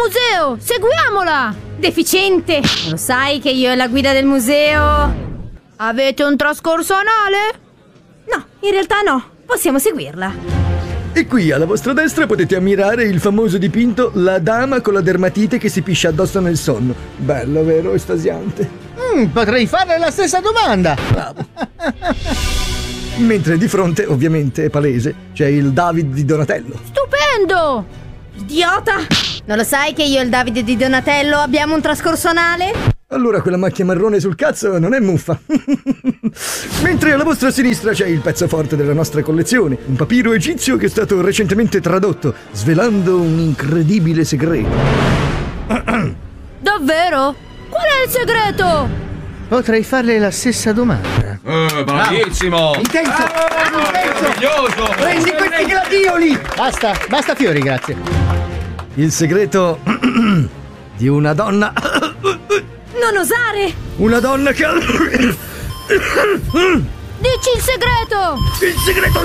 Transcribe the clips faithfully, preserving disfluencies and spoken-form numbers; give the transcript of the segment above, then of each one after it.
museo! Seguiamola! Deficiente! Non lo sai che io e la guida del museo... Avete un trascorso anale? No, in realtà no. Possiamo seguirla. E qui alla vostra destra potete ammirare il famoso dipinto La dama con la dermatite che si piscia addosso nel sonno. Bello, vero? Estasiante. Mm, potrei farle la stessa domanda. Bravo. Mentre di fronte, ovviamente, è palese, c'è il David di Donatello. Stupendo! Idiota! Non lo sai che io e il Davide di Donatello abbiamo un trascorso anale? Allora quella macchia marrone sul cazzo non è muffa. Mentre alla vostra sinistra c'è il pezzo forte della nostra collezione, un papiro egizio che è stato recentemente tradotto, svelando un incredibile segreto. Davvero? Qual è il segreto? Potrei farle la stessa domanda. Eh, bravissimo! Intenso! Bravo, Intenso! meraviglioso! Prendi questi gladioli! Basta, basta fiori, grazie. Il segreto di una donna... Non osare! Una donna che... Dici il segreto! Il segreto...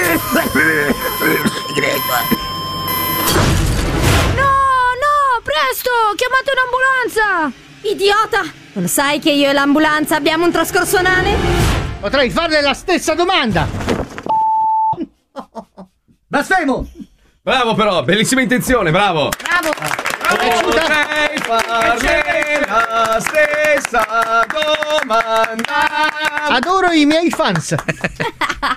No, no, presto! Chiamate un'ambulanza! Idiota! Non lo sai che io e l'ambulanza abbiamo un trascorso anale? Potrei farle la stessa domanda. Blasfemo! Bravo però, bellissima intenzione, bravo! Bravo! Potrei farle la stessa domanda. Adoro i miei fans.